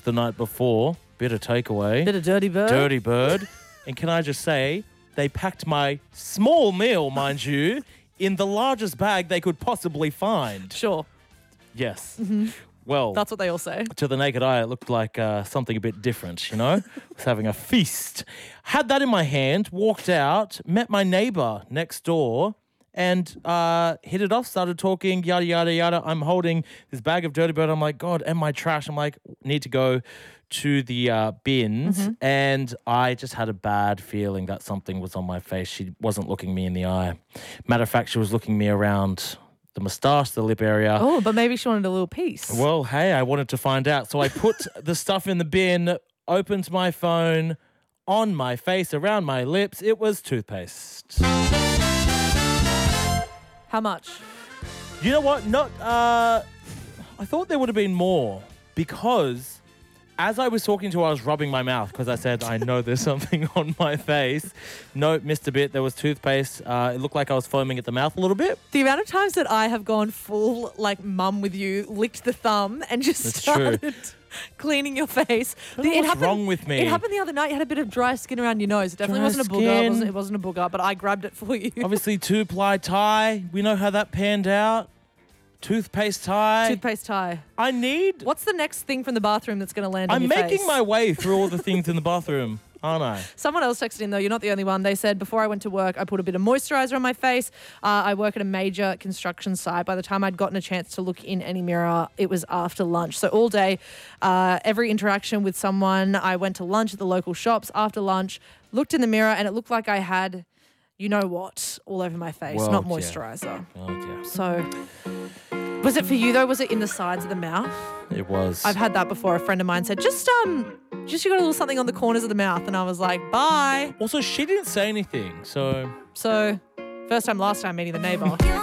the night before. Bit of takeaway. Bit of dirty bird. Dirty bird. And can I just say, they packed my small meal, mind you, in the largest bag they could possibly find. Sure. Yes. Mm-hmm. Well, That's what they all say. to the naked eye, it looked like something a bit different, you know? Was having a feast. Had that in my hand, walked out, met my neighbor next door, and hit it off, started talking, yada, yada, yada. I'm holding this bag of dirty bird. I'm like, God, and my trash. I'm like, need to go to the bins. And I just had a bad feeling that something was on my face. She wasn't looking me in the eye. Matter of fact, she was looking me around the moustache, the lip area. Oh, but maybe she wanted a little piece. Well, hey, I wanted to find out. So I put the stuff in the bin, opened my phone, on my face, around my lips. It was toothpaste. How much? You know what? I thought there would have been more because as I was talking to her, I was rubbing my mouth because I said, I know there's something on my face. No, missed a bit. There was toothpaste. It looked like I was foaming at the mouth a little bit. The amount of times that I have gone full, like, mum with you, licked the thumb and just That's started true. cleaning your face. I don't know what's wrong with me. It happened the other night. You had a bit of dry skin around your nose. It definitely Dry wasn't a booger. skin. It wasn't a booger, but I grabbed it for you. Obviously, two-ply tie. We know how that panned out. Toothpaste tie. Toothpaste tie. I need... What's the next thing from the bathroom that's going to land on I'm your making face? my way through all the things in the bathroom, aren't I? Someone else texted in, though. You're not the only one. They said, before I went to work, I put a bit of moisturiser on my face. I work at a major construction site. By the time I'd gotten a chance to look in any mirror, it was after lunch. So all day, every interaction with someone, I went to lunch at the local shops. After lunch, looked in the mirror, and it looked like I had, you know what, all over my face, Well, not yeah. moisturiser. Oh, yeah. So... Was it for you, though? Was it in the sides of the mouth? It was. I've had that before. A friend of mine said, just you got a little something on the corners of the mouth. And I was like, bye. Also, she didn't say anything, so... So, first time, last time meeting the neighbour.